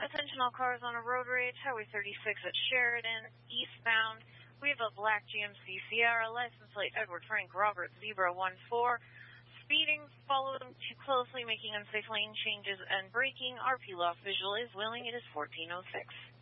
Attention all cars on a road rage, Highway 36 at Sheridan, eastbound. We have a black GMC Sierra, license plate Edward Frank Robert Zebra 14. Speeding, followed too closely, making unsafe lane changes and braking. RP lost visual is willing. It is 1406.